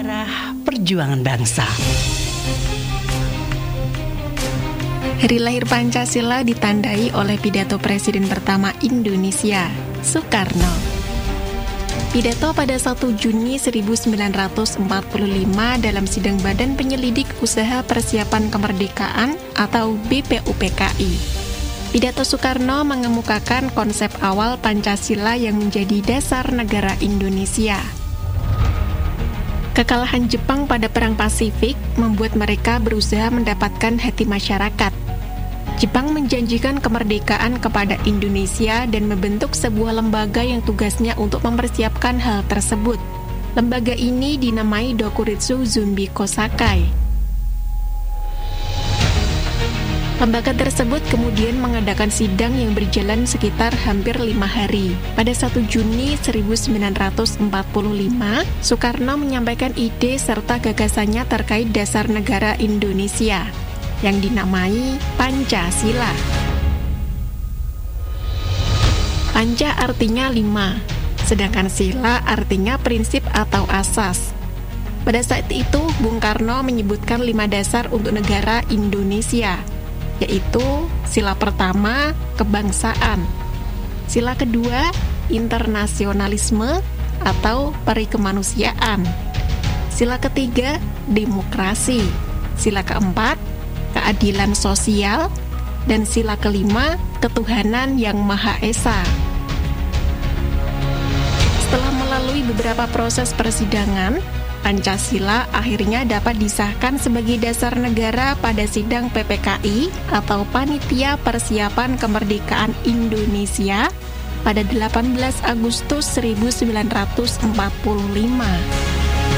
Sejarah Perjuangan Bangsa. Hari lahir Pancasila ditandai oleh pidato Presiden pertama Indonesia, Soekarno. Pidato pada 1 Juni 1945 dalam sidang Badan Penyelidik Usaha Persiapan Kemerdekaan atau BPUPKI. Pidato Soekarno mengemukakan konsep awal Pancasila yang menjadi dasar negara Indonesia. Kekalahan Jepang pada Perang Pasifik membuat mereka berusaha mendapatkan hati masyarakat. Jepang menjanjikan kemerdekaan kepada Indonesia dan membentuk sebuah lembaga yang tugasnya untuk mempersiapkan hal tersebut. Lembaga ini dinamai Dokuritsu Zunbi Kosakai. Lembaga tersebut kemudian mengadakan sidang yang berjalan sekitar hampir 5 hari. Pada 1 Juni 1945, Soekarno menyampaikan ide serta gagasannya terkait dasar negara Indonesia yang dinamai Pancasila. Panca artinya 5, sedangkan sila artinya prinsip atau asas. Pada saat itu, Bung Karno menyebutkan 5 dasar untuk negara Indonesia, yaitu sila pertama, kebangsaan. Sila kedua, internasionalisme atau perikemanusiaan. Sila ketiga, demokrasi. Sila keempat, keadilan sosial. Dan sila kelima, ketuhanan yang Maha Esa. Setelah melalui beberapa proses persidangan, Pancasila akhirnya dapat disahkan sebagai dasar negara pada sidang PPKI atau Panitia Persiapan Kemerdekaan Indonesia pada 18 Agustus 1945.